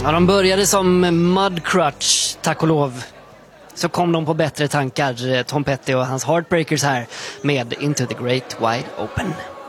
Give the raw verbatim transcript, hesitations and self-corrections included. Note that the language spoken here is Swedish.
Ja, de började som Mudcrutch, tack och lov. Så kom de på bättre tankar, Tom Petty och hans Heartbreakers här med Into the Great Wide Open.